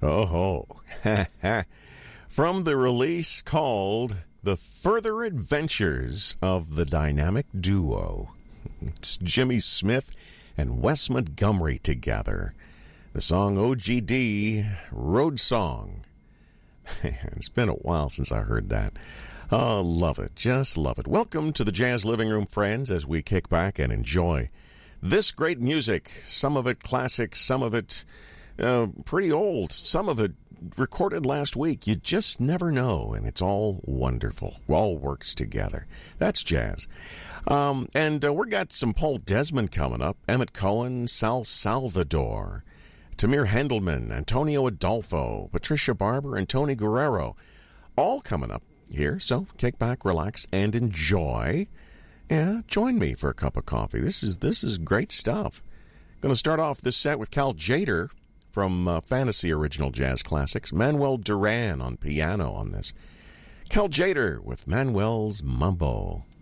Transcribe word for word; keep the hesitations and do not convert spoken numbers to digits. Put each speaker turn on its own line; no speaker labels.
Oh, ho. From the release called The Further Adventures of the Dynamic Duo. It's Jimmy Smith and Wes Montgomery together. The song O G D, Road Song. It's been a while since I heard that. Oh, love it. Just love it. Welcome to the Jazz Living Room, friends, as we kick back and enjoy this great music. Some of it classic, some of it uh, pretty old, some of it recorded last week. You just never know, and it's all wonderful. All works together. That's jazz. Um, and uh, we've got some Paul Desmond coming up, Emmett Cohen, Sal Salvador, Tamir Hendelman, Antonio Adolfo, Patricia Barber, and Tony Guerrero, all coming up here. So kick back, relax, and enjoy. Yeah, join me for a cup of coffee. This is this is great stuff. Going to start off this set with Cal Tjader from uh, Fantasy Original Jazz Classics. Manuel Duran on piano on this. Cal Tjader with Manuel's Mambo.